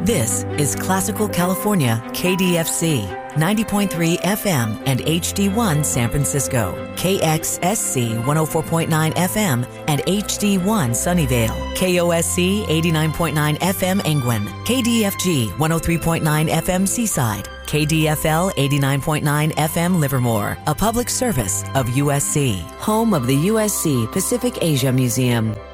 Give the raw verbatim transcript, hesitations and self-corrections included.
This is Classical California, K D F C, ninety point three F M and H D one San Francisco, K X S C one oh four point nine F M and H D one Sunnyvale, K O S C eighty-nine point nine F M Angwin, K D F G one oh three point nine F M Seaside, K D F L eighty-nine point nine F M Livermore, a public service of U S C, home of the U S C Pacific Asia Museum.